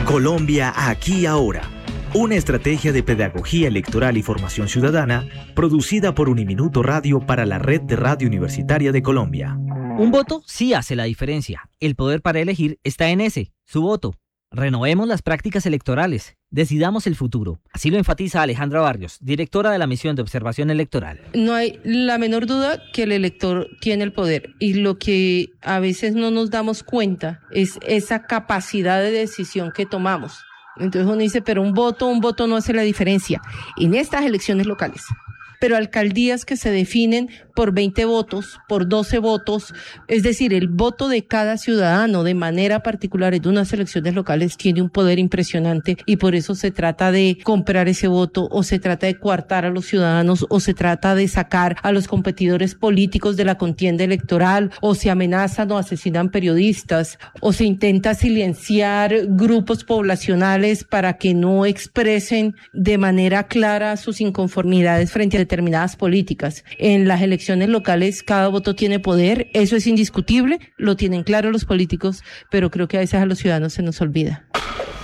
Colombia aquí ahora. Una estrategia de pedagogía electoral y formación ciudadana producida por Uniminuto Radio para la Red de Radio Universitaria de Colombia. Un voto sí hace la diferencia. El poder para elegir está en ese, su voto. Renovemos las prácticas electorales. Decidamos el futuro. Así lo enfatiza Alejandra Barrios, directora de la Misión de Observación Electoral. No hay la menor duda que el elector tiene el poder, y lo que a veces no nos damos cuenta es esa capacidad de decisión que tomamos. Entonces uno dice, pero un voto no hace la diferencia en estas elecciones locales. Pero alcaldías que se definen por 20 votos, por 12 votos, es decir, el voto de cada ciudadano de manera particular en unas elecciones locales tiene un poder impresionante, y por eso se trata de comprar ese voto, o se trata de coartar a los ciudadanos, o se trata de sacar a los competidores políticos de la contienda electoral, o se amenazan o asesinan periodistas, o se intenta silenciar grupos poblacionales para que no expresen de manera clara sus inconformidades frente a determinadas políticas. En las elecciones locales cada voto tiene poder, eso es indiscutible, lo tienen claro los políticos, pero creo que a veces a los ciudadanos se nos olvida.